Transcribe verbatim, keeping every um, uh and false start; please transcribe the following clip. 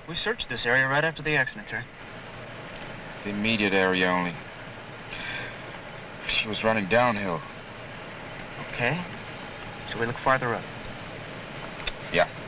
We searched this area right after the accident, sir. The immediate area only. She was running downhill. Okay. So we look farther up. Yeah.